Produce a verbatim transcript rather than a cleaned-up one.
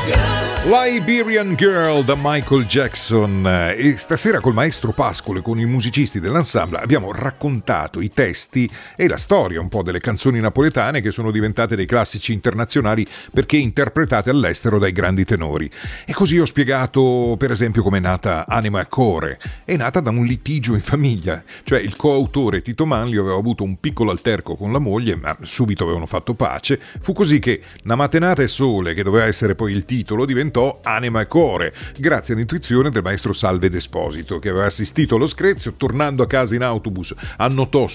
Liberian Girl da Michael Jackson. E stasera col maestro Pascolo e con i musicisti dell'ensemble abbiamo raccontato i testi e la storia un po' delle canzoni napoletane che sono diventate dei classici internazionali perché interpretate all'estero dai grandi tenori. E così ho spiegato per esempio come è nata Anima e Core. È nata da un litigio in famiglia, cioè il coautore Tito Manlio aveva avuto un piccolo alterco con la moglie, ma subito avevano fatto pace. Fu così che Namatenata e Sole, che doveva essere poi il titolo, diventò Anima e Core, grazie all'intuizione del maestro Salve D'Esposito, che aveva assistito allo screzio, tornando a casa in autobus annotò